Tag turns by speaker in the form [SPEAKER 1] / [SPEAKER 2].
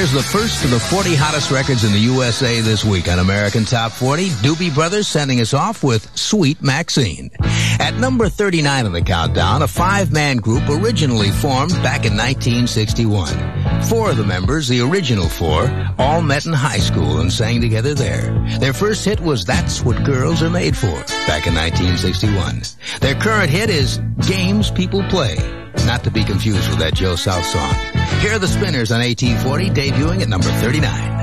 [SPEAKER 1] Here's the first of the 40 hottest records in the USA this week on American Top 40. Doobie Brothers sending us off with Sweet Maxine. At number 39 on the countdown, a five-man group originally formed back in 1961. Four of the members, the original four, all met in high school and sang together there. Their first hit was That's What Girls Are Made For, back in 1961. Their current hit is Games People Play, not to be confused with that Joe South song. Here are the Spinners on 1840, debuting at number 39.